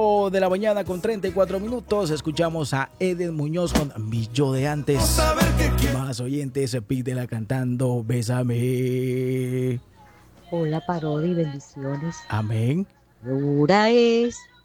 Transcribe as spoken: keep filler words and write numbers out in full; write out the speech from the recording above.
ocho de la mañana con treinta y cuatro minutos. Escuchamos a Eden Muñoz con Mi Yo de Antes. Más oyentes, pídela cantando Bésame. Hola, Parodi, bendiciones. Amén. Dura es